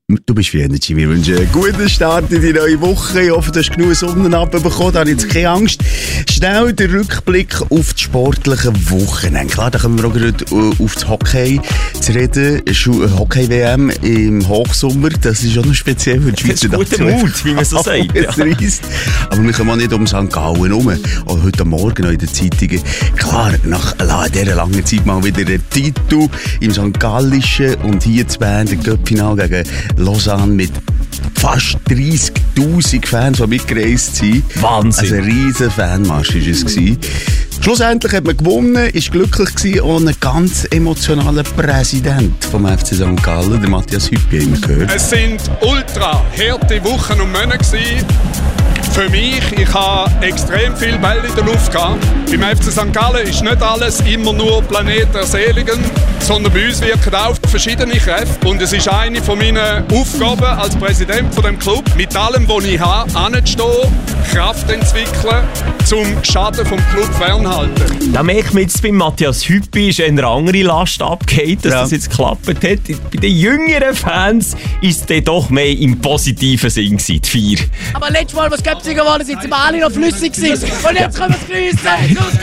Du bist wie Energy. Wir wünschen einen guten Start in die neue Woche. Ich hoffe, du hast genug Sonne abbekommen. Da habe ich jetzt keine Angst. Schnell der Rückblick auf die sportlichen Wochenende. Klar, da kommen wir auch gerade auf das Hockey zu reden. Hockey-WM im Hochsommer, das ist auch noch speziell für die Schweizer Nation. Das ist guter Mut, wie man so sagt. Ja. Aber wir kommen auch nicht um St. Gallen herum. Auch heute Morgen noch in den Zeitungen. Klar, nach dieser langen Zeit mal wieder ein Titel im St. Gallischen und hier zu Bern, der Cup-Final gegen Lausanne mit fast 30'000 Fans, die mitgereist sind. Wahnsinn. Also ein riesen Fanmarsch war es. Schlussendlich hat man gewonnen, war glücklich gewesen, ohne einen ganz emotionalen Präsident vom FC St. Gallen, der Matthias Hüppi, haben wir gehört. Es sind ultra harte Wochen und Monate gewesen. Für mich, ich habe extrem viel Bälle in der Luft gehabt. Beim FC St. Gallen ist nicht alles immer nur Planet der Seligen, sondern bei uns wirken auch verschiedene Kräfte. Und es ist eine von meinen Aufgaben als Präsident von dem Club, mit allem, was ich habe, hinzustehen, Kraft entwickeln, zum Schaden vom Club fernhalten. Da merkt man jetzt bei Matthias Hüppi ist eine andere Last abgefallen, dass das jetzt geklappt hat. Bei den jüngeren Fans ist es doch mehr im positiven Sinn gewesen, die Feier. Aber letztes Mal, was Köpfe geworden sind, sind wir alle noch flüssig gewesen. Und jetzt können wir es grüßen.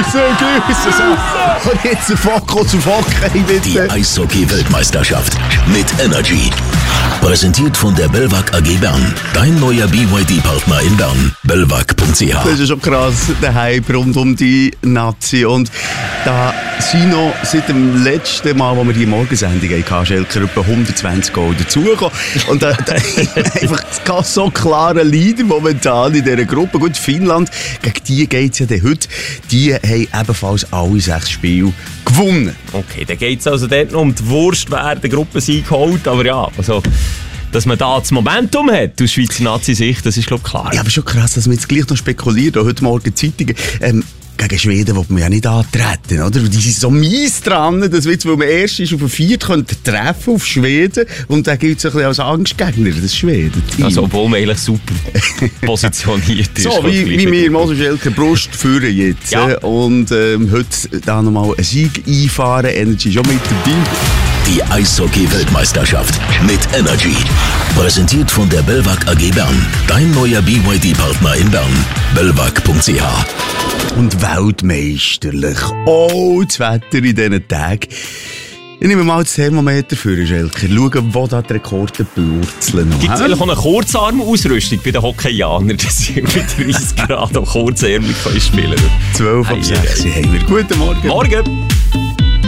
Grüßen. Und jetzt der Fokus auf Hockey, bitte. Die Eishockey-Weltmeisterschaft mit Energy. Präsentiert von der Belvac AG Bern. Dein neuer BYD-Partner in Bern. belvac.ch. Das ist ja schon krass, der Hype rund um die Nazi. Und da sind noch seit dem letzten Mal, wo wir die Morgensendung hatten, Schelker, etwa 120 Goal dazugekommen. Und da einfach so klare Leader momentan in dieser Gruppe. Gut, Finnland, gegen die geht es ja dann heute. Die haben ebenfalls alle 6 Spiele gewonnen. Okay, dann geht es also dort noch um die Wurst, wer den Gruppensieg holt. Aber ja, also, dass man da das Momentum hat aus Schweizer Nazi-Sicht, das ist, glaube ich, klar. Ja, aber schon krass, dass man jetzt gleich noch spekuliert. Auch heute Morgen Zeitungen. Gegen Schweden will man ja nicht antreten, oder? Die sind so mies dran, dass wir jetzt, weil man erst ist, auf den 4. treffen auf Schweden und dann gilt es ein bisschen als Angstgegner, das Schweden-Team. Also, obwohl man eigentlich super positioniert ist. So, wie wir Moses Schelker Brust führen jetzt. Ja. Und heute da nochmal einen Sieg einfahren. Energy schon mit dabei. Die Eishockey-Weltmeisterschaft mit Energy. Präsentiert von der Belvac AG Bern. Dein neuer BYD-Partner in Bern. belvac.ch. Und weltmeisterlich. Oh, das Wetter in diesen Tagen. Ich nehme mal das Thermometer für Schelker. Schauen, wo da die Rekorde beurzeln. Gibt es vielleicht auch eine Kurzarmausrüstung bei den Hockeyanern, dass sie mit 30 Grad am Kurzärmel spielen können? 12 ab 6 haben wir. Guten Morgen. Morgen.